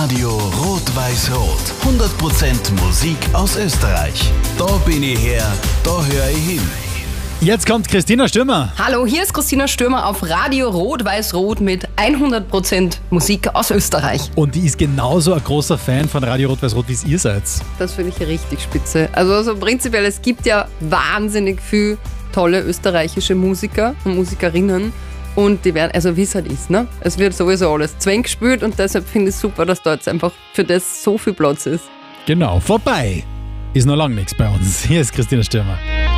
Radio Rot-Weiß-Rot. 100% Musik aus Österreich. Da bin ich her, da höre ich hin. Jetzt kommt Christina Stürmer. Hallo, hier ist Christina Stürmer auf Radio Rot-Weiß-Rot mit 100% Musik aus Österreich. Und die ist genauso ein großer Fan von Radio Rot-Weiß-Rot, wie es ihr seid. Das finde ich richtig spitze. Also prinzipiell, es gibt ja wahnsinnig viel tolle österreichische Musiker und Musikerinnen. Und die werden, also wie es halt ist, ne? Es wird sowieso alles zwäng gespielt und deshalb finde ich es super, dass da jetzt einfach für das so viel Platz ist. Genau, vorbei ist noch lange nichts bei uns. Hier ist Christina Stürmer.